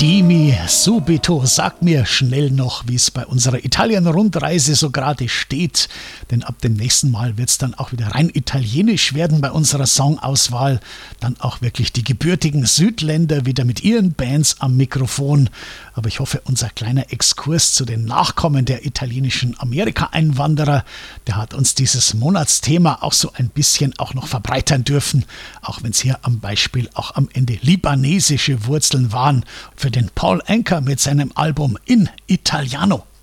Dimi subito, sag mir schnell noch, wie es bei unserer Italien-Rundreise so gerade steht. Denn ab dem nächsten Mal wird es dann auch wieder rein italienisch werden bei unserer Songauswahl. Dann auch wirklich die gebürtigen Südländer wieder mit ihren Bands am Mikrofon. Aber ich hoffe, unser kleiner Exkurs zu den Nachkommen der italienischen Amerika-Einwanderer, der hat uns dieses Monatsthema auch so ein bisschen auch noch verbreitern dürfen. Auch wenn es hier am Beispiel auch am Ende libanesische Wurzeln waren. Für den Paul Anka mit seinem Album In Italiano.